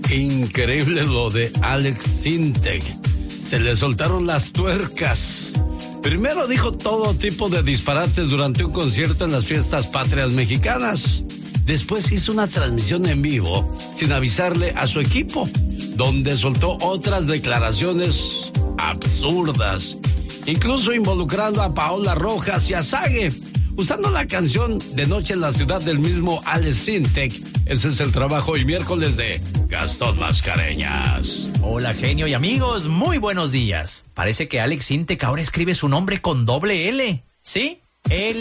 Increíble lo de Alex Sintek. Se le soltaron las tuercas. Primero dijo todo tipo de disparates durante un concierto en las fiestas patrias mexicanas. Después hizo una transmisión en vivo sin avisarle a su equipo, donde soltó otras declaraciones absurdas, incluso involucrando a Paola Rojas y a Sage, usando la canción De Noche en la Ciudad del mismo Alex Sintek. Ese es el trabajo hoy miércoles de Gastón Mascareñas. Hola, genio y amigos, muy buenos días. Parece que Alex Sintek ahora escribe su nombre con doble L, ¿sí? Él